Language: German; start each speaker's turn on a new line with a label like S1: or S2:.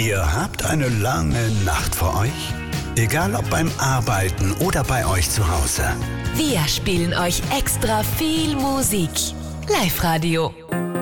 S1: Ihr habt eine lange Nacht vor euch? Egal ob beim Arbeiten oder bei euch zu Hause.
S2: Wir spielen euch extra viel Musik. Live-Radio.